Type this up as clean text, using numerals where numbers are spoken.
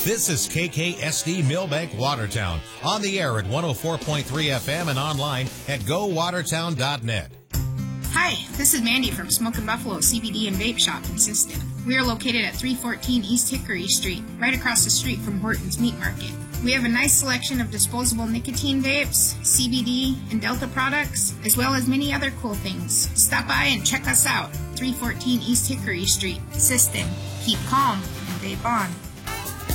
This is KKSD Millbank Watertown, on the air at 104.3 FM and online at gowatertown.net. Hi, this is Mandy from Smokin' Buffalo CBD and Vape Shop in Siston. We are located at 314 East Hickory Street, right across the street from Horton's Meat Market. We have a nice selection of disposable nicotine vapes, CBD, and Delta products, as well as many other cool things. Stop by and check us out. 314 East Hickory Street, Siston. Keep calm and vape on.